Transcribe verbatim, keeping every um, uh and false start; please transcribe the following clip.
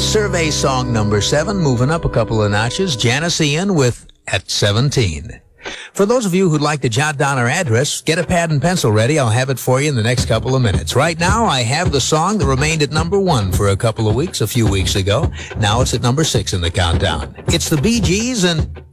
survey song number seven, moving up a couple of notches. Janice Ian with At seventeen. For those of you who'd like to jot down our address, get a pad and pencil ready. I'll have it for you in the next couple of minutes. Right now, I have the song that remained at number one for a couple of weeks, a few weeks ago. Now it's at number six in the countdown. It's the Bee Gees and